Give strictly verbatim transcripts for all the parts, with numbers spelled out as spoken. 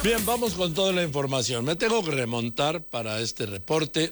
Bien, vamos con toda la información. Me tengo que remontar para este reporte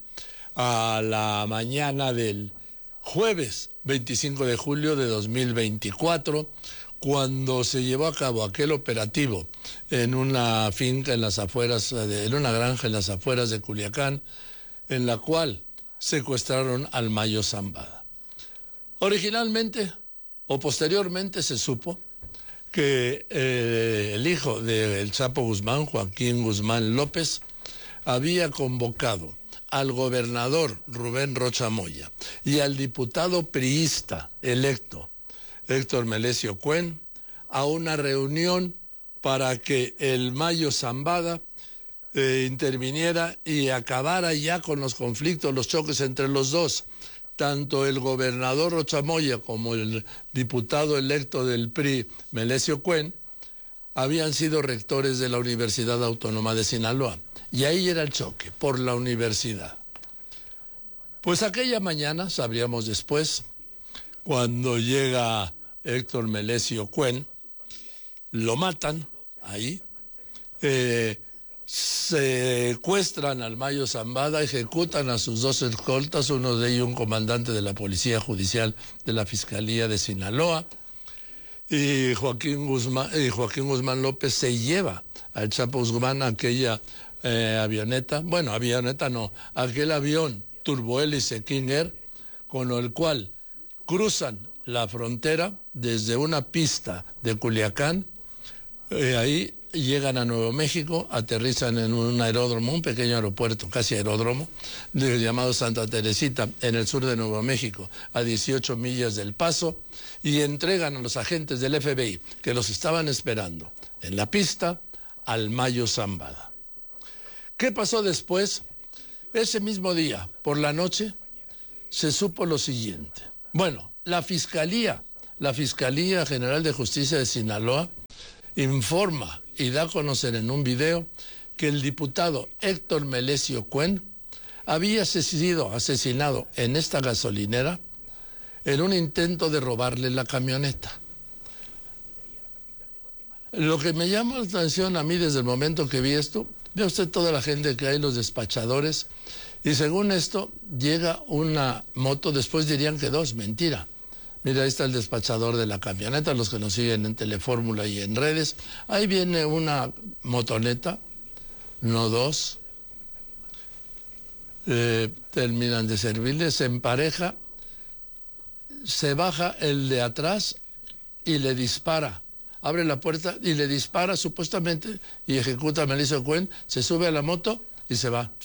a la mañana del jueves veinticinco de julio de dos mil veinticuatro, cuando se llevó a cabo aquel operativo en una finca en las afueras, de, en una granja en las afueras de Culiacán, en la cual secuestraron al Mayo Zambada. Originalmente o posteriormente se supo que eh, el hijo del Chapo Guzmán, Joaquín Guzmán López, había convocado al gobernador Rubén Rocha Moya y al diputado priista electo Héctor Melesio Cuen a una reunión para que el Mayo Zambada eh, interviniera y acabara ya con los conflictos, los choques entre los dos. Tanto el gobernador Rocha Moya como el diputado electo del P R I, Melesio Cuen, habían sido rectores de la Universidad Autónoma de Sinaloa. Y ahí era el choque, por la universidad. Pues aquella mañana, sabríamos después, cuando llega Héctor Melesio Cuen, lo matan ahí, eh, secuestran al Mayo Zambada, ejecutan a sus dos escoltas, uno de ellos un comandante de la Policía Judicial de la Fiscalía de Sinaloa, y Joaquín Guzmán, y Joaquín Guzmán López se lleva al Chapo Guzmán a aquella eh, avioneta, bueno, avioneta no, aquel avión turbohélice King Air, con el cual cruzan la frontera desde una pista de Culiacán, eh, ahí llegan a Nuevo México, aterrizan en un aeródromo, un pequeño aeropuerto, casi aeródromo, llamado Santa Teresita, en el sur de Nuevo México, a dieciocho millas del Paso, y entregan a los agentes del F B I, que los estaban esperando en la pista, al Mayo Zambada. ¿Qué pasó después? Ese mismo día, por la noche, se supo lo siguiente. Bueno, la Fiscalía, la Fiscalía General de Justicia de Sinaloa, informa y da a conocer en un video que el diputado Héctor Melesio Cuen había sido asesinado en esta gasolinera en un intento de robarle la camioneta. Lo que me llama la atención a mí desde el momento que vi esto, ve usted toda la gente que hay, los despachadores, y según esto llega una moto, después dirían que dos, mentira. Mira, ahí está el despachador de la camioneta, los que nos siguen en Telefórmula y en redes. Ahí viene una motoneta, no dos. Eh, terminan de servirles, se empareja, se baja el de atrás y le dispara. Abre la puerta y le dispara supuestamente y ejecuta a Melesio Cuen, se sube a la moto y se va.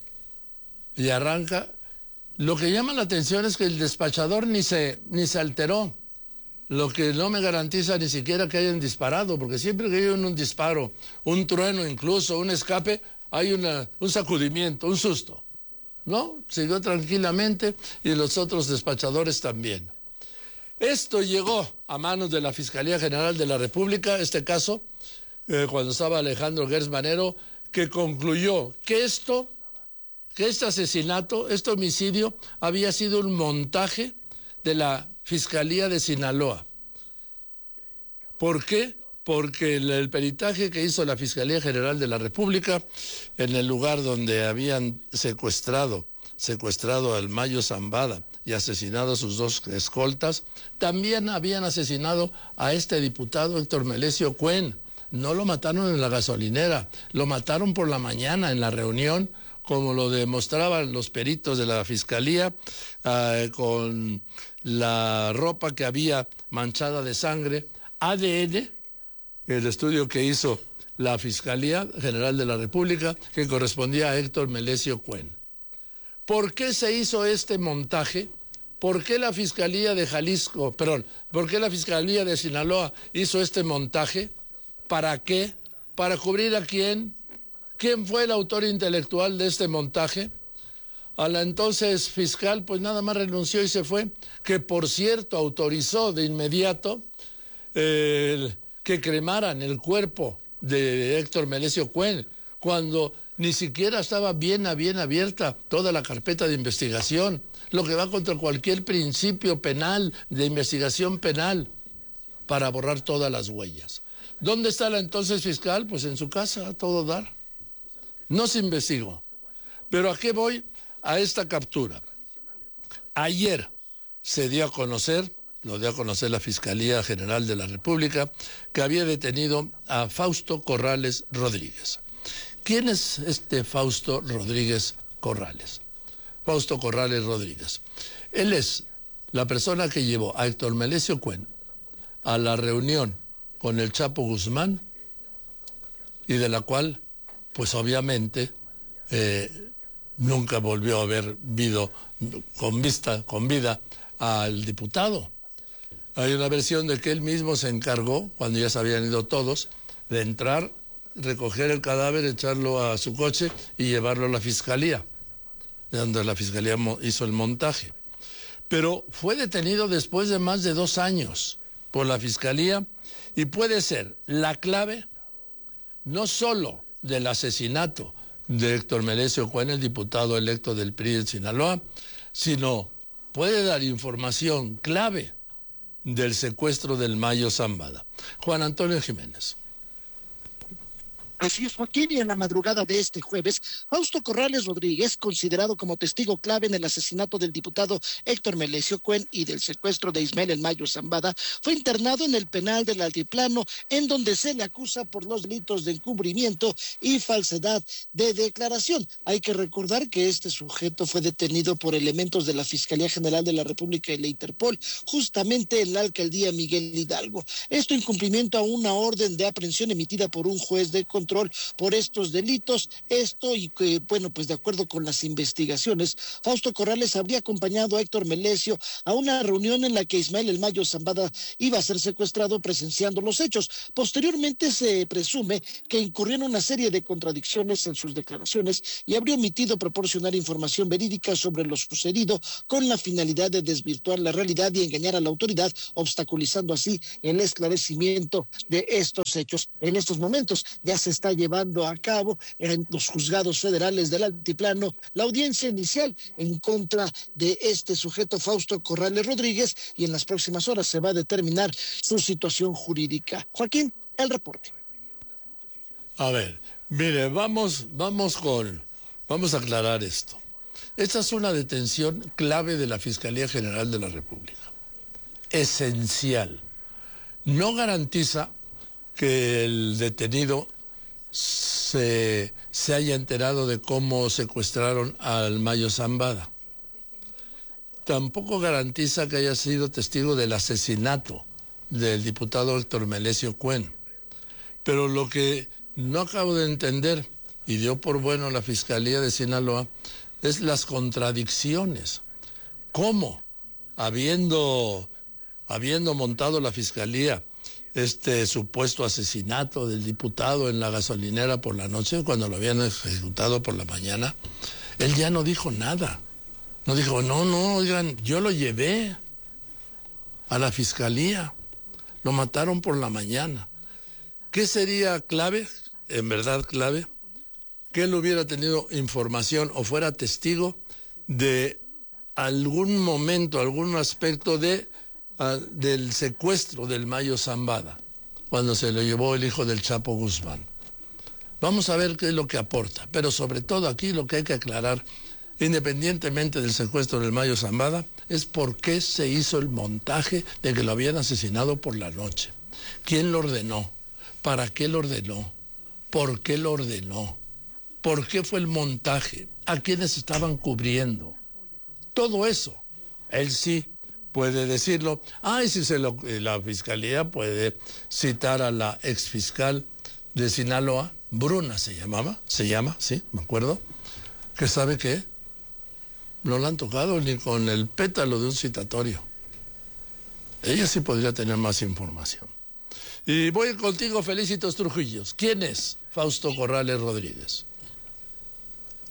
Y arranca. Lo que llama la atención es que el despachador ni se, ni se alteró, lo que no me garantiza ni siquiera que hayan disparado, porque siempre que hay un, un disparo, un trueno incluso, un escape, hay una, un sacudimiento, un susto. ¿No? Siguió tranquilamente y los otros despachadores también. Esto llegó a manos de la Fiscalía General de la República, este caso, eh, cuando estaba Alejandro Gertz Manero, que concluyó que esto... que este asesinato, este homicidio, había sido un montaje de la Fiscalía de Sinaloa. ¿Por qué? Porque el, el peritaje que hizo la Fiscalía General de la República en el lugar donde habían secuestrado, secuestrado al Mayo Zambada y asesinado a sus dos escoltas, también habían asesinado a este diputado Héctor Melesio Cuen. No lo mataron en la gasolinera, lo mataron por la mañana en la reunión, como lo demostraban los peritos de la Fiscalía, eh, con la ropa que había manchada de sangre, A D N, el estudio que hizo la Fiscalía General de la República, que correspondía a Héctor Melesio Cuen. ¿Por qué se hizo este montaje? ¿Por qué la Fiscalía de Jalisco, perdón, por qué la Fiscalía de Sinaloa hizo este montaje? ¿Para qué? ¿Para cubrir a quién? ¿Quién fue el autor intelectual de este montaje? A la entonces fiscal, pues nada más renunció y se fue, que por cierto autorizó de inmediato eh, que cremaran el cuerpo de Héctor Melesio Cuen, cuando ni siquiera estaba bien, bien abierta toda la carpeta de investigación, lo que va contra cualquier principio penal, de investigación penal, para borrar todas las huellas. ¿Dónde está la entonces fiscal? Pues en su casa, a todo dar. No se investigó. Pero ¿a qué voy? A esta captura. Ayer se dio a conocer, lo dio a conocer la Fiscalía General de la República, que había detenido a Fausto Corrales Rodríguez. ¿Quién es este Fausto Rodríguez Corrales? Fausto Corrales Rodríguez. Él es la persona que llevó a Héctor Melesio Cuen a la reunión con el Chapo Guzmán y de la cual, pues obviamente, eh, nunca volvió a haber visto con vista, con vida al diputado. Hay una versión de que él mismo se encargó, cuando ya se habían ido todos, de entrar, recoger el cadáver, echarlo a su coche y llevarlo a la fiscalía, donde la fiscalía hizo el montaje. Pero fue detenido después de más de dos años por la fiscalía y puede ser la clave no solo del asesinato de Héctor Melesio Cuen, el diputado electo del P R I en Sinaloa, sino puede dar información clave del secuestro del Mayo Zambada. Juan Antonio Jiménez. Así es, Joaquín, y en la madrugada de este jueves, Fausto Corrales Rodríguez, considerado como testigo clave en el asesinato del diputado Héctor Melesio Cuen y del secuestro de Ismael El Mayo Zambada, fue internado en el penal del Altiplano, en donde se le acusa por los delitos de encubrimiento y falsedad de declaración. Hay que recordar que este sujeto fue detenido por elementos de la Fiscalía General de la República y la Interpol, justamente en la alcaldía Miguel Hidalgo. Esto en cumplimiento a una orden de aprehensión emitida por un juez de control por estos delitos. Esto y que, bueno, pues de acuerdo con las investigaciones, Fausto Corrales habría acompañado a Héctor Melesio a una reunión en la que Ismael El Mayo Zambada iba a ser secuestrado presenciando los hechos. Posteriormente se presume que incurrió en una serie de contradicciones en sus declaraciones y habría omitido proporcionar información verídica sobre lo sucedido con la finalidad de desvirtuar la realidad y engañar a la autoridad, obstaculizando así el esclarecimiento de estos hechos. En estos momentos ya se está llevando a cabo en los juzgados federales del Altiplano la audiencia inicial en contra de este sujeto Fausto Corrales Rodríguez y en las próximas horas se va a determinar su situación jurídica. Joaquín, el reporte. A ver, mire, vamos, vamos con, vamos a aclarar esto. Esta es una detención clave de la Fiscalía General de la República. Esencial. No garantiza que el detenido Se, se haya enterado de cómo secuestraron al Mayo Zambada. Tampoco garantiza que haya sido testigo del asesinato del diputado Héctor Melesio Cuen. Pero lo que no acabo de entender, y dio por bueno la Fiscalía de Sinaloa, es las contradicciones. ¿Cómo? Habiendo, habiendo montado la Fiscalía este supuesto asesinato del diputado en la gasolinera por la noche, cuando lo habían ejecutado por la mañana, él ya no dijo nada. No dijo, no, no, oigan, yo lo llevé a la fiscalía, lo mataron por la mañana. ¿Qué sería clave, en verdad clave? Que él hubiera tenido información o fuera testigo de algún momento, algún aspecto de del secuestro del Mayo Zambada, cuando se lo llevó el hijo del Chapo Guzmán. Vamos a ver qué es lo que aporta, pero sobre todo aquí lo que hay que aclarar, independientemente del secuestro del Mayo Zambada, es por qué se hizo el montaje de que lo habían asesinado por la noche. ¿Quién lo ordenó? ¿Para qué lo ordenó? ¿Por qué lo ordenó? ¿Por qué fue el montaje? ¿A quiénes estaban cubriendo? Todo eso, él sí puede decirlo. Ah, y si se lo, la fiscalía puede citar a la exfiscal de Sinaloa, Bruna se llamaba, se llama, sí, me acuerdo, que sabe que no la han tocado ni con el pétalo de un citatorio. Ella sí podría tener más información. Y voy contigo, Felicitos Trujillos. ¿Quién es Fausto Corrales Rodríguez?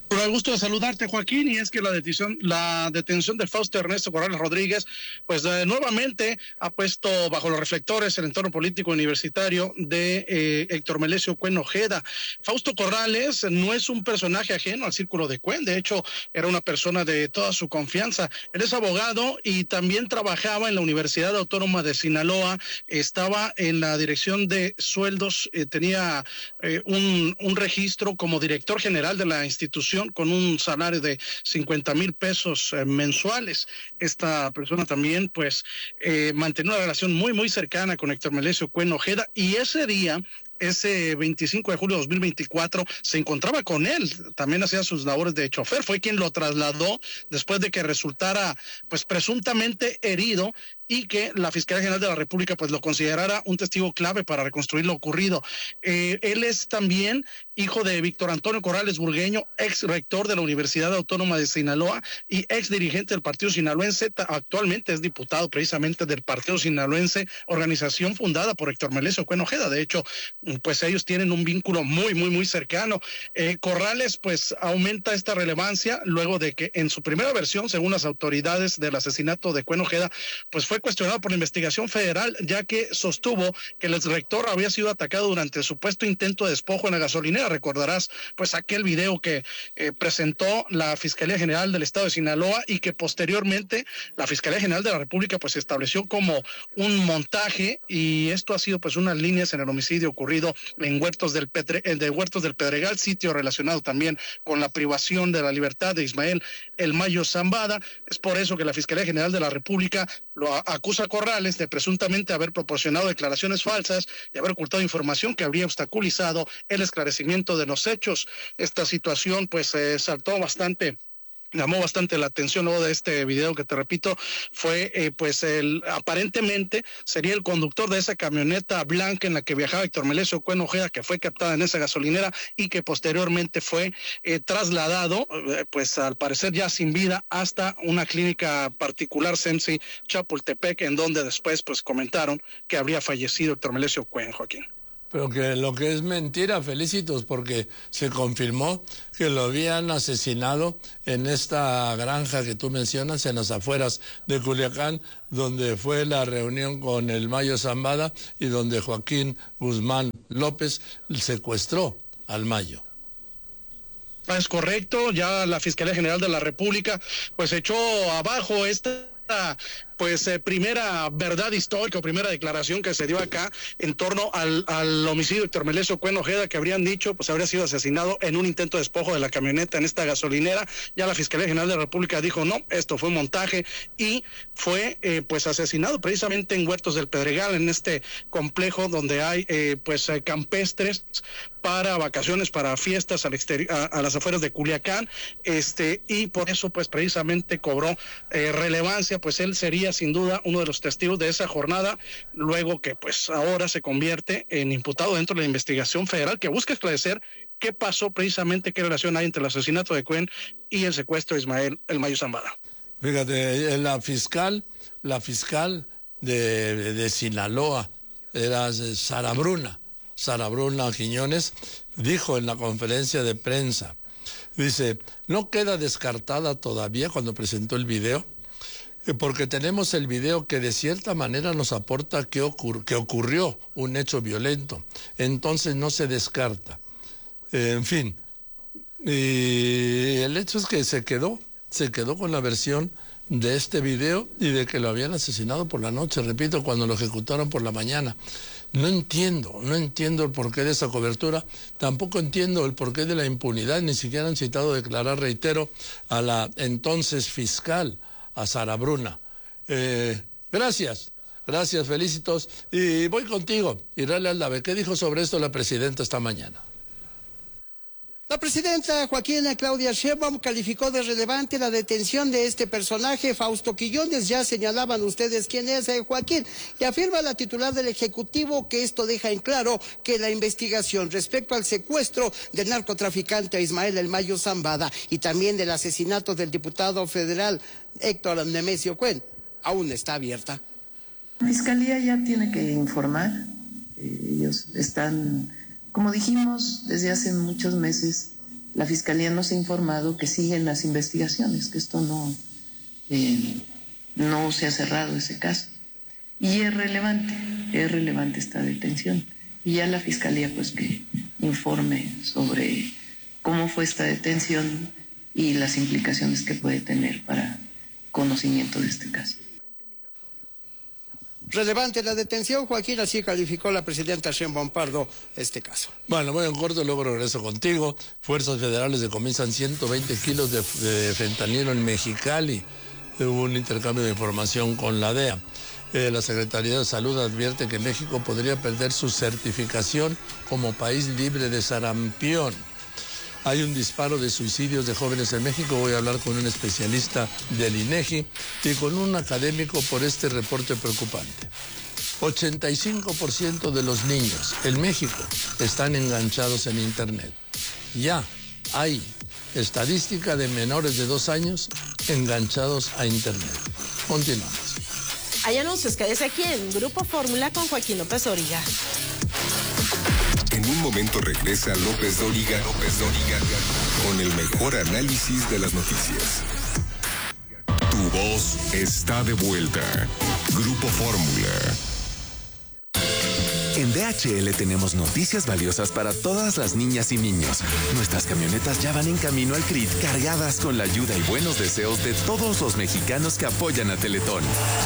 Por el gusto de saludarte, Joaquín, y es que la detención, la detención de Fausto Ernesto Corrales Rodríguez, pues eh, nuevamente ha puesto bajo los reflectores el entorno político universitario de eh, Héctor Melesio Cuen Ojeda. Fausto Corrales no es un personaje ajeno al círculo de Cuen, de hecho era una persona de toda su confianza. Él es abogado y también trabajaba en la Universidad Autónoma de Sinaloa, estaba en la dirección de sueldos, eh, tenía eh, un, un registro como director general de la institución con un salario de cincuenta mil pesos eh, mensuales. Esta persona también pues eh, mantenía una relación muy muy cercana con Héctor Melesio Cuen Ojeda, y ese día, ese veinticinco de julio de dos mil veinticuatro, se encontraba con él, también hacía sus labores de chofer, fue quien lo trasladó después de que resultara pues presuntamente herido y que la Fiscalía General de la República pues lo considerara un testigo clave para reconstruir lo ocurrido. Eh, él es también hijo de Víctor Antonio Corrales Burgueño, ex rector de la Universidad Autónoma de Sinaloa y ex dirigente del Partido Sinaloense. Actualmente es diputado precisamente del Partido Sinaloense, organización fundada por Héctor Melesio Cuen Ojeda. De hecho, pues ellos tienen un vínculo muy, muy, muy cercano. Eh, Corrales pues aumenta esta relevancia luego de que en su primera versión, según las autoridades del asesinato de Cuen Ojeda, pues fue cuestionado por la investigación federal, ya que sostuvo que el exrector había sido atacado durante el supuesto intento de despojo en la gasolinera. Recordarás pues aquel video que eh, presentó la Fiscalía General del Estado de Sinaloa y que posteriormente la Fiscalía General de la República pues estableció como un montaje, y esto ha sido pues unas líneas en el homicidio ocurrido en Huertos del, Pedre, de Huertos del Pedregal, sitio relacionado también con la privación de la libertad de Ismael El Mayo Zambada. Es por eso que la Fiscalía General de la República lo acusa a Corrales de presuntamente haber proporcionado declaraciones falsas y haber ocultado información que habría obstaculizado el esclarecimiento de los hechos. Esta situación pues eh, saltó bastante, llamó bastante la atención luego de este video que, te repito, fue eh, pues el aparentemente sería el conductor de esa camioneta blanca en la que viajaba Héctor Melesio Cuen Ojeda, que fue captada en esa gasolinera y que posteriormente fue eh, trasladado eh, pues al parecer ya sin vida hasta una clínica particular, SEMSI Chapultepec, en donde después pues comentaron que habría fallecido Héctor Melesio Cuen, Joaquín. Pero que lo que es mentira, Felicitos, porque se confirmó que lo habían asesinado en esta granja que tú mencionas, en las afueras de Culiacán, donde fue la reunión con el Mayo Zambada y donde Joaquín Guzmán López secuestró al Mayo. Es correcto, ya la Fiscalía General de la República pues echó abajo esta pues eh, primera verdad histórica o primera declaración que se dio acá en torno al, al homicidio de Héctor Melesio Cuen Ojeda, que habrían dicho pues habría sido asesinado en un intento de despojo de la camioneta en esta gasolinera. Ya la Fiscalía General de la República dijo no, esto fue un montaje, y fue eh, pues asesinado precisamente en Huertos del Pedregal, en este complejo donde hay eh, pues eh, campestres para vacaciones, para fiestas al exterior, a, a las afueras de Culiacán, este y por eso pues precisamente cobró eh, relevancia, pues él sería sin duda uno de los testigos de esa jornada, luego que pues ahora se convierte en imputado dentro de la investigación federal que busca esclarecer qué pasó precisamente, qué relación hay entre el asesinato de Cuen y el secuestro de Ismael El Mayo Zambada. Fíjate, la fiscal, la fiscal de, de Sinaloa era Sara Bruna. Sara Bruna Quiñones dijo en la conferencia de prensa, dice, no queda descartada todavía cuando presentó el video, porque tenemos el video que de cierta manera nos aporta que, ocur que ocurrió un hecho violento, entonces no se descarta. Eh, en fin, y el hecho es que se quedó, se quedó con la versión de este video y de que lo habían asesinado por la noche, repito, cuando lo ejecutaron por la mañana. No entiendo, no entiendo el porqué de esa cobertura, tampoco entiendo el porqué de la impunidad, ni siquiera han citado declarar, reitero, a la entonces fiscal, a Sara Bruna. Eh, gracias, gracias, Felicitos. Y voy contigo, Israel Aldave, ¿qué dijo sobre esto la presidenta esta mañana? La presidenta Joaquín Claudia Sheinbaum calificó de relevante la detención de este personaje, Fausto Quiñones. Ya señalaban ustedes quién es eh, Joaquín, y afirma la titular del Ejecutivo que esto deja en claro que la investigación respecto al secuestro del narcotraficante Ismael El Mayo Zambada y también del asesinato del diputado federal Héctor Melesio Cuen aún está abierta. La Fiscalía ya tiene que informar, eh, ellos están... Como dijimos desde hace muchos meses, La Fiscalía nos ha informado que siguen las investigaciones, que esto no, eh, no se ha cerrado ese caso. Y es relevante, es relevante esta detención. Y ya la Fiscalía pues que informe sobre cómo fue esta detención y las implicaciones que puede tener para conocimiento de este caso. Relevante la detención, Joaquín, así calificó la presidenta Sheinbaum Pardo este caso. Bueno, voy en corto, luego regreso contigo. Fuerzas federales decomisan ciento veinte kilos de, de fentanilo en Mexicali. Hubo un intercambio de información con la D E A. Eh, la Secretaría de Salud advierte que México podría perder su certificación como país libre de sarampión. Hay un disparo de suicidios de jóvenes en México. Voy a hablar con un especialista del INEGI y con un académico por este reporte preocupante. ochenta y cinco por ciento de los niños en México están enganchados en Internet. Ya hay estadística de menores de dos años enganchados a Internet. Continuamos. Hay anuncios que desde aquí en Grupo Fórmula con Joaquín López Dóriga. En un momento regresa López Dóriga, López Dóriga, con el mejor análisis de las noticias. Tu voz está de vuelta. Grupo Fórmula. En D H L tenemos noticias valiosas para todas las niñas y niños. Nuestras camionetas ya van en camino al C R I T cargadas con la ayuda y buenos deseos de todos los mexicanos que apoyan a Teletón.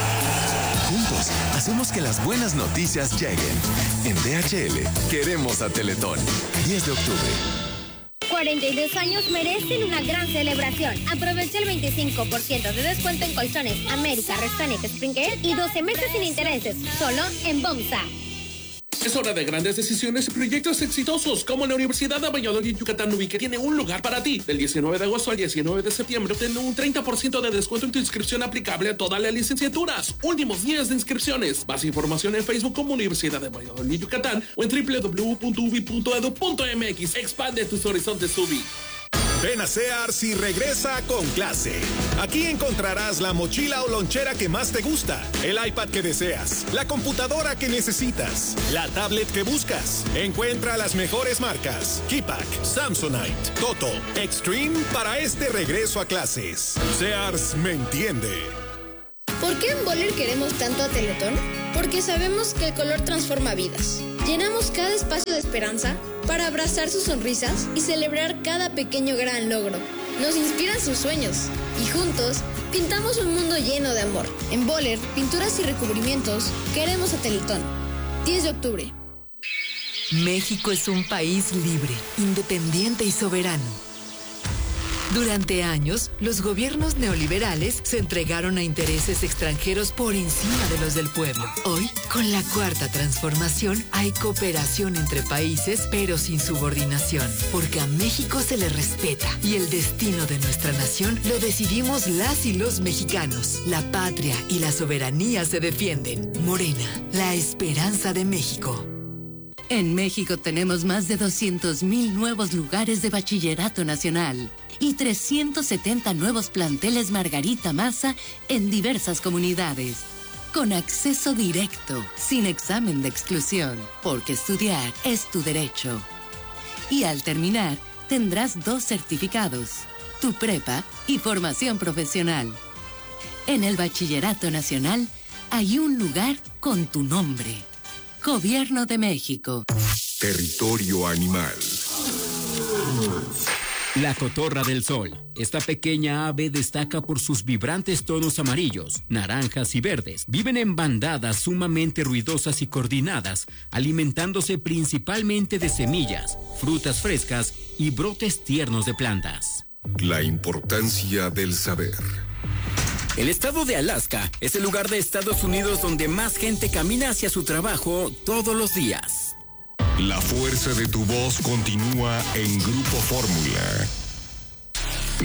Juntos, hacemos que las buenas noticias lleguen. En D H L, queremos a Teletón. diez de octubre. cuarenta y dos años merecen una gran celebración. Aprovecha el veinticinco por ciento de descuento en colchones América, Restonic, Springer y doce meses sin intereses, solo en Bomsa. Es hora de grandes decisiones y proyectos exitosos, como la Universidad de Valladolid Yucatán Ubi, que tiene un lugar para ti. Del diecinueve de agosto al diecinueve de septiembre, obtén un treinta por ciento de descuento en tu inscripción aplicable a todas las licenciaturas. Últimos días de inscripciones. Más información en Facebook como Universidad de Valladolid Yucatán o en doble u doble u doble u punto ubi punto edu punto eme equis. Expande tus horizontes, Ubi. Ven a Sears y regresa con clase. Aquí encontrarás la mochila o lonchera que más te gusta, el iPad que deseas, la computadora que necesitas, la tablet que buscas. Encuentra las mejores marcas: Keypack, Samsonite, Toto, Extreme para este regreso a clases. Sears me entiende. ¿Por qué en Boller queremos tanto a Teletón? Porque sabemos que el color transforma vidas. Llenamos cada espacio de esperanza para abrazar sus sonrisas y celebrar cada pequeño gran logro. Nos inspiran sus sueños y juntos pintamos un mundo lleno de amor. En Boller, pinturas y recubrimientos, queremos a Teletón. diez de octubre. México es un país libre, independiente y soberano. Durante años, los gobiernos neoliberales se entregaron a intereses extranjeros por encima de los del pueblo. Hoy, con la cuarta transformación, hay cooperación entre países, pero sin subordinación, porque a México se le respeta y el destino de nuestra nación lo decidimos las y los mexicanos. La patria y la soberanía se defienden. Morena, la esperanza de México. En México tenemos más de doscientos mil nuevos lugares de bachillerato nacional y trescientos setenta nuevos planteles Margarita Maza en diversas comunidades, con acceso directo, sin examen de exclusión, porque estudiar es tu derecho. Y al terminar, tendrás dos certificados, tu prepa y formación profesional. En el Bachillerato Nacional hay un lugar con tu nombre. Gobierno de México. Territorio animal. La cotorra del sol. Esta pequeña ave destaca por sus vibrantes tonos amarillos, naranjas y verdes. Viven en bandadas sumamente ruidosas y coordinadas, alimentándose principalmente de semillas, frutas frescas y brotes tiernos de plantas. La importancia del saber. El estado de Alaska es el lugar de Estados Unidos donde más gente camina hacia su trabajo todos los días. La fuerza de tu voz continúa en Grupo Fórmula.